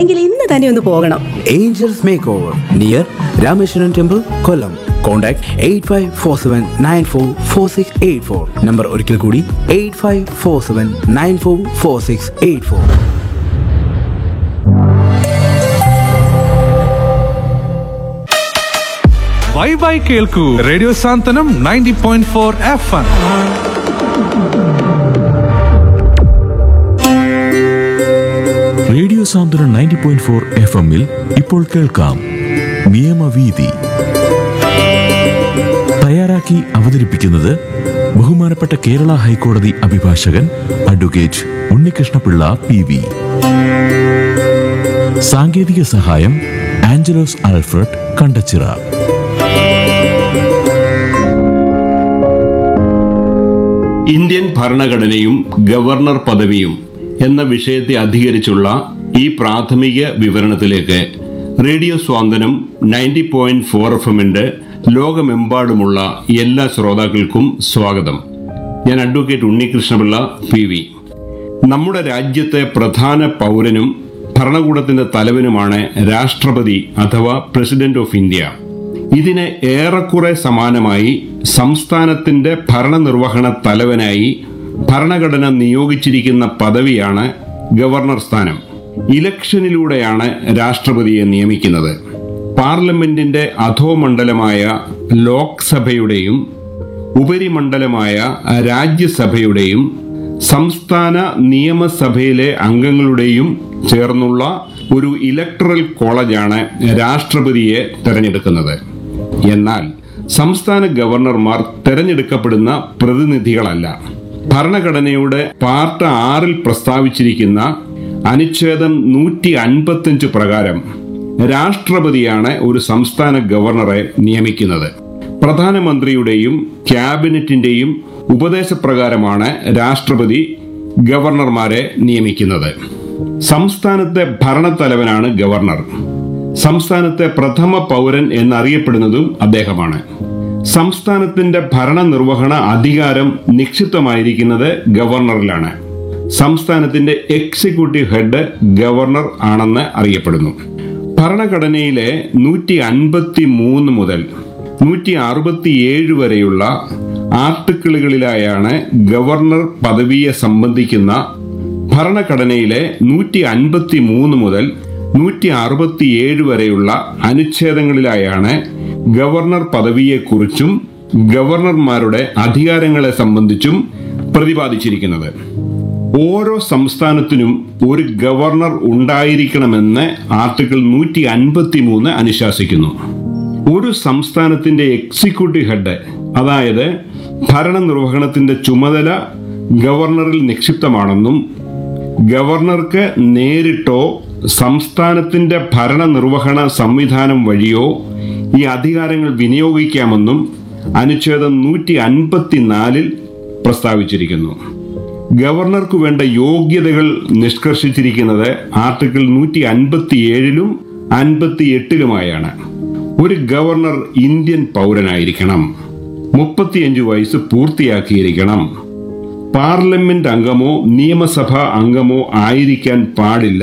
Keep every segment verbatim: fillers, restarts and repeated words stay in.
എങ്കിൽ ഇന്ന് തന്നെ ഒന്ന് പോകണം. Angels Makeover near Rameshwaran Temple, Kollam. Contact eight five four seven nine four four six eight four. Number ഒരിക്കൽ കൂടി eight five four seven nine four four six eight four. Bye bye കേൾക്കൂ radio സാന്ത്വനം ninety point four F M. Radio സാന്ത്വനം ninety point four F എമ്മിൽ ഇപ്പോൾ കേൾക്കാം നിയമവീതി. തയ്യാറാക്കി അവതരിപ്പിക്കുന്നത് ബഹുമാനപ്പെട്ട കേരള ഹൈക്കോടതി അഭിഭാഷകൻ അഡ്വക്കേറ്റ് ഉണ്ണികൃഷ്ണപിള്ള പി വി. സാങ്കേതിക സഹായം ആഞ്ചലോസ് ആൽഫ്രഡ് കണ്ടച്ചിറ. ഇന്ത്യൻ ഭരണഘടനയും ഗവർണർ പദവിയും എന്ന വിഷയത്തെ അധികരിച്ചുള്ള ഈ പ്രാഥമിക വിവരണത്തിലേക്ക് റേഡിയോ സ്വാന്തനം നയൻറ്റി പോയിന്റ് ഫോർ എഫ് എമ്മിന്റെ ലോകമെമ്പാടുമുള്ള എല്ലാ ശ്രോതാക്കൾക്കും സ്വാഗതം. ഞാൻ അഡ്വക്കേറ്റ് ഉണ്ണികൃഷ്ണപിള്ള പി വി. നമ്മുടെ രാജ്യത്തെ പ്രധാന പൗരനും ഭരണകൂടത്തിന്റെ തലവനുമാണ് രാഷ്ട്രപതി അഥവാ പ്രസിഡന്റ് ഓഫ് ഇന്ത്യ. ഇതിന് ഏറെക്കുറെ സമാനമായി സംസ്ഥാനത്തിന്റെ ഭരണനിർവഹണ തലവനായി ഭരണഘടന നിയോഗിച്ചിരിക്കുന്ന പദവിയാണ് ഗവർണർ സ്ഥാനം. ഇലക്ഷനിലൂടെയാണ് രാഷ്ട്രപതിയെ നിയമിക്കുന്നത്. പാർലമെന്റിന്റെ അധോമണ്ഡലമായ ലോക്സഭയുടെയും ഉപരിമണ്ഡലമായ രാജ്യസഭയുടെയും സംസ്ഥാന നിയമസഭയിലെ അംഗങ്ങളുടെയും ചേർന്നുള്ള ഒരു ഇലക്ടറൽ കോളേജാണ് രാഷ്ട്രപതിയെ തെരഞ്ഞെടുക്കുന്നത്. എന്നാൽ സംസ്ഥാന ഗവർണർമാർ തെരഞ്ഞെടുക്കപ്പെടുന്ന പ്രതിനിധികളല്ല. ഭരണഘടനയുടെ പാർട്ട് ആറിൽ പ്രസ്താവിച്ചിരിക്കുന്ന അനുച്ഛേദം നൂറ്റി അൻപത്തിയഞ്ച് പ്രകാരം രാഷ്ട്രപതിയാണ് ഒരു സംസ്ഥാന ഗവർണറെ നിയമിക്കുന്നത്. പ്രധാനമന്ത്രിയുടെയും ക്യാബിനറ്റിന്റെയും ഉപദേശപ്രകാരമാണ് രാഷ്ട്രപതി ഗവർണർമാരെ നിയമിക്കുന്നത്. സംസ്ഥാനത്തെ ഭരണത്തലവനാണ് ഗവർണർ. സംസ്ഥാനത്തെ പ്രഥമ പൗരൻ എന്നറിയപ്പെടുന്നതും അദ്ദേഹമാണ്. സംസ്ഥാനത്തിന്റെ ഭരണനിർവഹണ അധികാരം നിക്ഷിപ്തമായിരിക്കുന്നത് ഗവർണറിലാണ്. സംസ്ഥാനത്തിന്റെ എക്സിക്യൂട്ടീവ് ഹെഡ് ഗവർണർ ആണെന്ന് അറിയപ്പെടുന്നു. ഭരണഘടനയിലെ നൂറ്റി അൻപത്തി മൂന്ന് മുതൽ നൂറ്റി അറുപത്തിയേഴ് വരെയുള്ള ആർട്ടിക്കിളുകളിലായാണ് ഗവർണർ പദവിയെ സംബന്ധിക്കുന്ന ഭരണഘടനയിലെ നൂറ്റി അൻപത്തി മൂന്ന് മുതൽ നൂറ്റി അറുപത്തിയേഴ് വരെയുള്ള അനുച്ഛേദങ്ങളിലായാണ് ഗവർണർ പദവിയെക്കുറിച്ചും ഗവർണർമാരുടെ അധികാരങ്ങളെ സംബന്ധിച്ചും പ്രതിപാദിച്ചിരിക്കുന്നത്. ഓരോ സംസ്ഥാനത്തിനും ഒരു ഗവർണർ ഉണ്ടായിരിക്കണമെന്ന് ആർട്ടിക്കിൾ നൂറ്റി അൻപത്തി മൂന്ന് അനുശാസിക്കുന്നു. ഒരു സംസ്ഥാനത്തിന്റെ എക്സിക്യൂട്ടീവ് ഹെഡ്, അതായത് ഭരണനിർവഹണത്തിന്റെ ചുമതല ഗവർണറിൽ നിക്ഷിപ്തമാണെന്നും ഗവർണർക്ക് നേരിട്ടോ സംസ്ഥാനത്തിന്റെ ഭരണനിർവഹണ സംവിധാനം വഴിയോ ഈ അധികാരങ്ങൾ വിനിയോഗിക്കാമെന്നും അനുച്ഛേദം നൂറ്റി അൻപത്തിനാലിൽ പ്രസ്താവിച്ചിരിക്കുന്നു. ഗവർണർക്ക് വേണ്ട യോഗ്യതകൾ നിഷ്കർഷിച്ചിരിക്കുന്നത് ആർട്ടിക്കിൾ നൂറ്റി അൻപത്തിയേഴിലും അൻപത്തി എട്ടിലുമായാണ്. ഒരു ഗവർണർ ഇന്ത്യൻ പൗരനായിരിക്കണം, മുപ്പത്തിയഞ്ച് വയസ്സ് പൂർത്തിയാക്കിയിരിക്കണം, പാർലമെന്റ് അംഗമോ നിയമസഭാ അംഗമോ ആയിരിക്കാൻ പാടില്ല,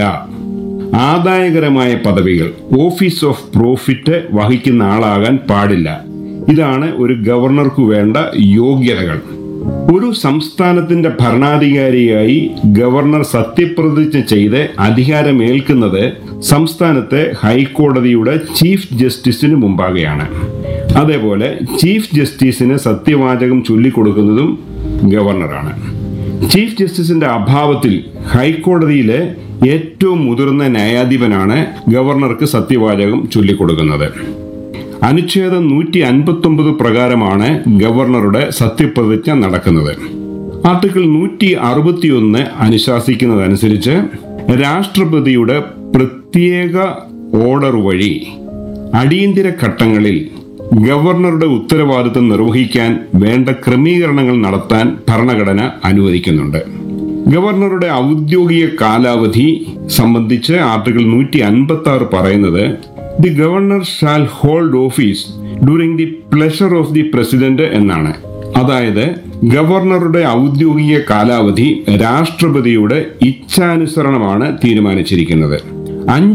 ആദായകരമായ പദവികൾ ഓഫീസ് ഓഫ് പ്രോഫിറ്റ് വഹിക്കുന്ന ആളാകാൻ പാടില്ല. ഇതാണ് ഒരു ഗവർണർക്കു വേണ്ട യോഗ്യതകൾ. ഒരു സംസ്ഥാനത്തിന്റെ ഭരണാധികാരിയായി ഗവർണർ സത്യപ്രതിജ്ഞ ചെയ്ത് അധികാരമേൽക്കുന്നത് സംസ്ഥാനത്തെ ഹൈക്കോടതിയുടെ ചീഫ് ജസ്റ്റിസിന് മുമ്പാകെയാണ്. അതേപോലെ ചീഫ് ജസ്റ്റിസിന് സത്യവാചകം ചൊല്ലിക്കൊടുക്കുന്നതും ഗവർണറാണ്. ചീഫ് ജസ്റ്റിസിന്റെ അഭാവത്തിൽ ഹൈക്കോടതിയിലെ ഏറ്റവും മുതിർന്ന ന്യായാധിപനാണ് ഗവർണർക്ക് സത്യവാചകം ചൊല്ലിക്കൊടുക്കുന്നത്. അനുച്ഛേദം നൂറ്റി അൻപത്തി ഒമ്പത് പ്രകാരമാണ് ഗവർണറുടെ സത്യപ്രതിജ്ഞ നടക്കുന്നത്. ആർട്ടിക്കിൾ നൂറ്റി അറുപത്തിയൊന്ന് അനുശാസിക്കുന്നതനുസരിച്ച് രാഷ്ട്രപതിയുടെ പ്രത്യേക ഓർഡർ വഴി അടിയന്തര ഘട്ടങ്ങളിൽ ഗവർണറുടെ ഉത്തരവാദിത്തം നിർവഹിക്കാൻ വേണ്ട ക്രമീകരണങ്ങൾ നടത്താൻ ഭരണഘടന അനുവദിക്കുന്നുണ്ട്. ഗവർണറുടെ ഔദ്യോഗിക കാലാവധി സംബന്ധിച്ച് ആർട്ടിക്കിൾ നൂറ്റി അൻപത്തി ആറ് പറയുന്നത് the governor shall hold office during the pleasure of the president എന്നാണ്. അതായത് ഗവർണറുടെ ഔദ്യോഗിക കാലാവധി രാഷ്ട്രപതിയുടെ ഇച്ഛാനുസരണമാണ് തീരുമാനിച്ചിരിക്കുന്നത്. അഞ്ച്